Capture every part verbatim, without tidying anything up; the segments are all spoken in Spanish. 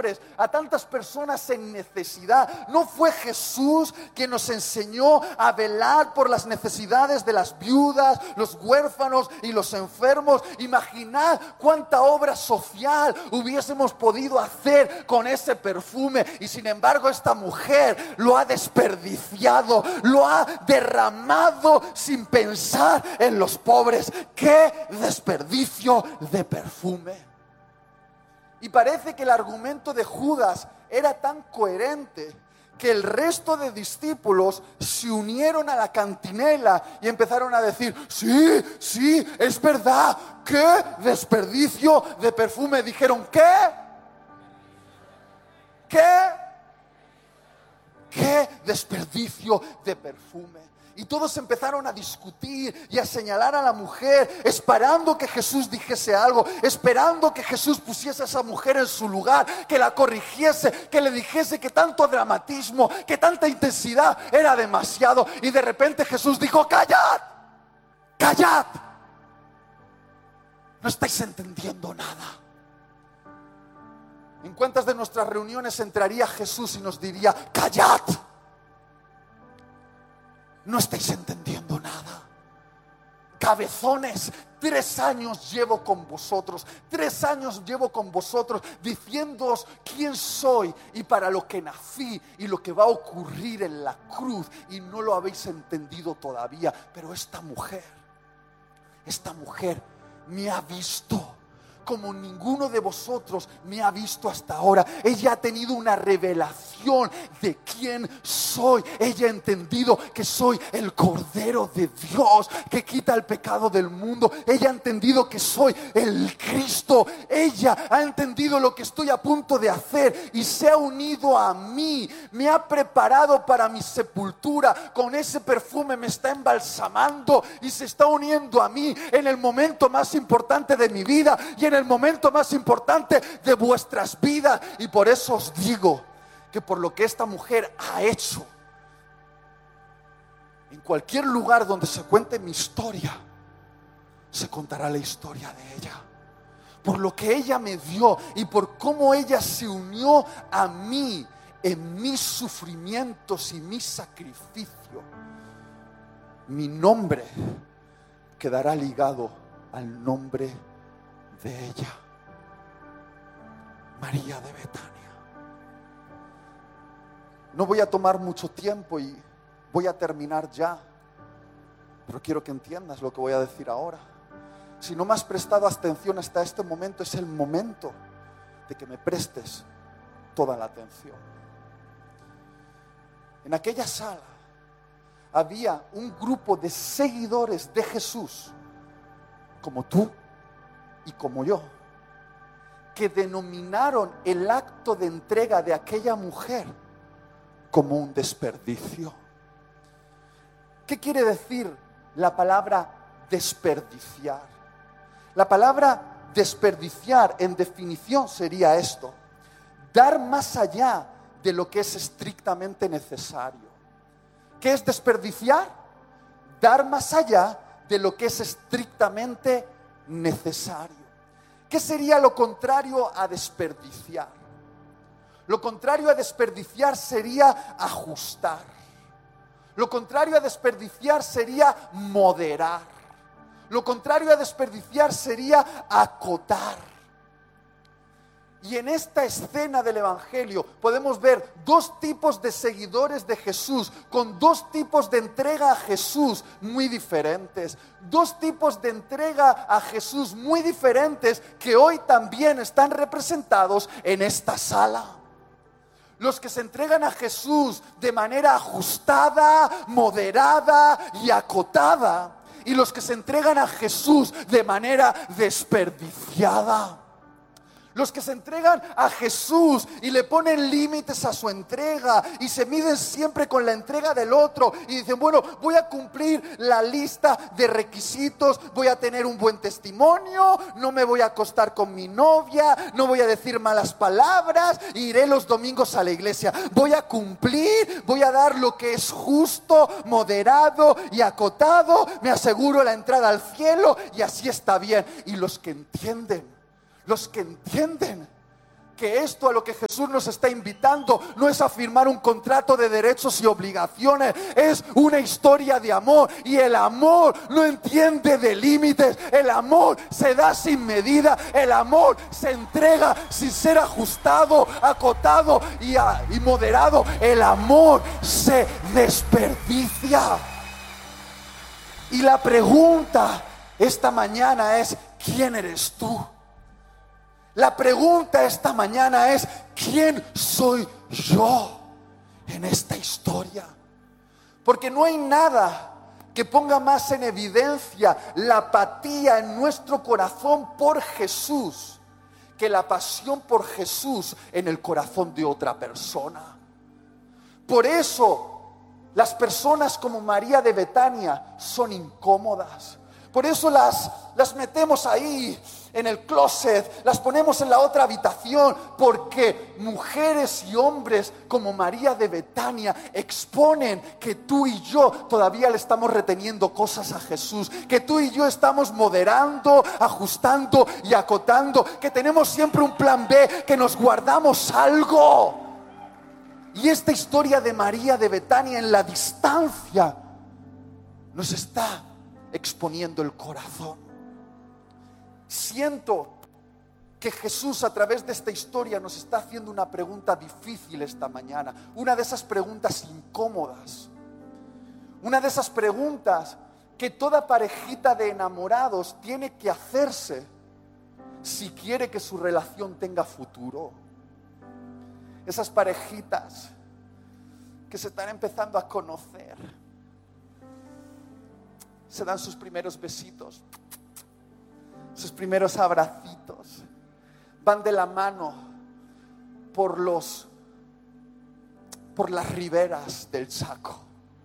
pobres, a tantas personas en necesidad. ¿No fue Jesús quien nos enseñó a velar por las necesidades de las viudas, los huérfanos y los enfermos? Imaginad cuánta obra social hubiésemos podido hacer con ese perfume, y sin embargo esta mujer lo ha desperdiciado, lo ha derramado sin pensar en los pobres. ¡Qué desperdicio de perfume! Y parece que el argumento de Judas era tan coherente que el resto de discípulos se unieron a la cantinela y empezaron a decir: sí, sí, es verdad, qué desperdicio de perfume. Dijeron: ¿qué? ¿Qué? ¡Qué desperdicio de perfume! Y todos empezaron a discutir y a señalar a la mujer, esperando que Jesús dijese algo, esperando que Jesús pusiese a esa mujer en su lugar, que la corrigiese, que le dijese que tanto dramatismo, que tanta intensidad era demasiado. Y de repente Jesús dijo: ¡callad! ¡Callad! No estáis entendiendo nada. ¿En cuántas de nuestras reuniones entraría Jesús y nos diría: ¡callad! No estáis entendiendo nada. Cabezones, tres años llevo con vosotros, tres años llevo con vosotros diciéndoos quién soy y para lo que nací y lo que va a ocurrir en la cruz, y no lo habéis entendido todavía. Pero esta mujer, esta mujer me ha visto como ninguno de vosotros me ha visto hasta ahora. Ella ha tenido una revelación de quién soy. Ella ha entendido que soy el Cordero de Dios que quita el pecado del mundo. Ella ha entendido que soy el Cristo. Ella ha entendido lo que estoy a punto de hacer y se ha unido a mí. Me ha preparado para mi sepultura. Con ese perfume me está embalsamando y se está uniendo a mí en el momento más importante de mi vida y en el momento más importante de vuestras vidas. Y por eso os digo que por lo que esta mujer ha hecho, en cualquier lugar donde se cuente mi historia, se contará la historia de ella. Por lo que ella me dio y por cómo ella se unió a mí en mis sufrimientos y mi sacrificio, mi nombre quedará ligado al nombre de ella, María de Betania. No voy a tomar mucho tiempo y voy a terminar ya, pero quiero que entiendas lo que voy a decir ahora. Si no me has prestado atención hasta este momento, es el momento de que me prestes toda la atención. En aquella sala había un grupo de seguidores de Jesús, como tú y como yo, que denominaron el acto de entrega de aquella mujer como un desperdicio. ¿Qué quiere decir la palabra desperdiciar? La palabra desperdiciar en definición sería esto: dar más allá de lo que es estrictamente necesario. ¿Qué es desperdiciar? Dar más allá de lo que es estrictamente necesario. ¿Qué sería lo contrario a desperdiciar? Lo contrario a desperdiciar sería ajustar. Lo contrario a desperdiciar sería moderar. Lo contrario a desperdiciar sería acotar. Y en esta escena del Evangelio podemos ver dos tipos de seguidores de Jesús, con dos tipos de entrega a Jesús muy diferentes. Dos tipos de entrega a Jesús muy diferentes que hoy también están representados en esta sala. Los que se entregan a Jesús de manera ajustada, moderada y acotada, y los que se entregan a Jesús de manera desperdiciada. Los que se entregan a Jesús y le ponen límites a su entrega y se miden siempre con la entrega del otro y dicen: bueno, voy a cumplir la lista de requisitos, voy a tener un buen testimonio, no me voy a acostar con mi novia, no voy a decir malas palabras, iré los domingos a la iglesia, voy a cumplir, voy a dar lo que es justo, moderado y acotado, me aseguro la entrada al cielo y así está bien. Y los que entienden Los que entienden que esto a lo que Jesús nos está invitando no es a firmar un contrato de derechos y obligaciones, es una historia de amor, y el amor no entiende de límites, el amor se da sin medida, el amor se entrega sin ser ajustado, acotado y, a, y moderado, el amor se desperdicia. Y la pregunta esta mañana es: ¿quién eres tú? La pregunta esta mañana es: ¿quién soy yo en esta historia? Porque no hay nada que ponga más en evidencia la apatía en nuestro corazón por Jesús que la pasión por Jesús en el corazón de otra persona. Por eso las personas como María de Betania son incómodas. Por eso las, las metemos ahí en el closet, las ponemos en la otra habitación, porque mujeres y hombres como María de Betania exponen que tú y yo todavía le estamos reteniendo cosas a Jesús, que tú y yo estamos moderando, ajustando y acotando, que tenemos siempre un plan B, que nos guardamos algo. Y esta historia de María de Betania en la distancia nos está exponiendo el corazón. Siento que Jesús a través de esta historia nos está haciendo una pregunta difícil esta mañana, una de esas preguntas incómodas, una de esas preguntas que toda parejita de enamorados tiene que hacerse si quiere que su relación tenga futuro. Esas parejitas que se están empezando a conocer, se dan sus primeros besitos, sus primeros abracitos, van de la mano por los por las riberas del Chaco.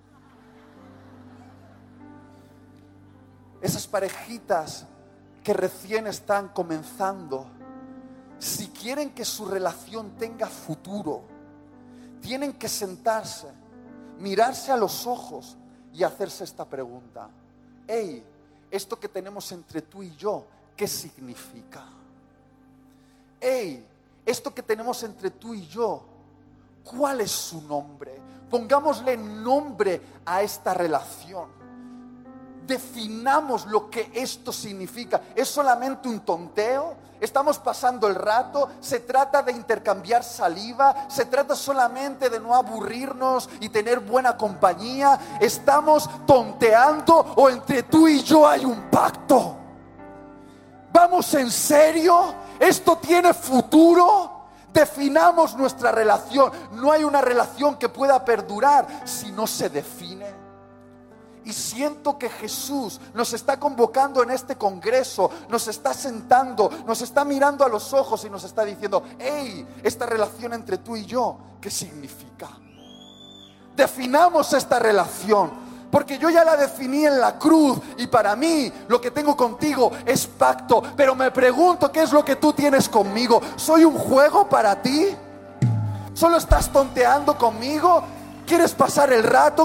Esas parejitas que recién están comenzando, si quieren que su relación tenga futuro, tienen que sentarse, mirarse a los ojos y hacerse esta pregunta: hey, esto que tenemos entre tú y yo, ¿qué significa? Hey, esto que tenemos entre tú y yo, ¿cuál es su nombre? Pongámosle nombre a esta relación. Definamos lo que esto significa. ¿Es solamente un tonteo? ¿Estamos pasando el rato? ¿Se trata de intercambiar saliva? ¿Se trata solamente de no aburrirnos y tener buena compañía? ¿Estamos tonteando o entre tú y yo hay un pacto? ¿Vamos en serio? ¿Esto tiene futuro? Definamos nuestra relación. No hay una relación que pueda perdurar si no se define. Y siento que Jesús nos está convocando en este congreso, nos está sentando, nos está mirando a los ojos y nos está diciendo: hey, esta relación entre tú y yo, ¿qué significa? Definamos esta relación, porque yo ya la definí en la cruz y para mí lo que tengo contigo es pacto. Pero me pregunto, ¿qué es lo que tú tienes conmigo? ¿Soy un juego para ti? ¿Solo estás tonteando conmigo? ¿Quieres pasar el rato?